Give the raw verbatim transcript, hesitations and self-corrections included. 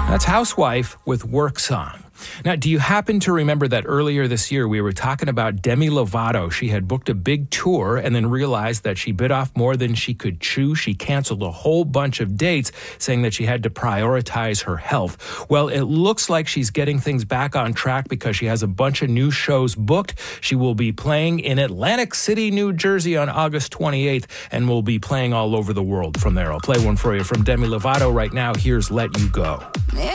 That's Housewife with Work Song. Now, do you happen to remember that earlier this year we were talking about Demi Lovato? She had booked a big tour and then realized that she bit off more than she could chew. She canceled a whole bunch of dates, saying that she had to prioritize her health. Well, it looks like she's getting things back on track because she has a bunch of new shows booked. She will be playing in Atlantic City, New Jersey on August twenty-eighth and will be playing all over the world from there. I'll play one for you from Demi Lovato right now. Here's Let You Go.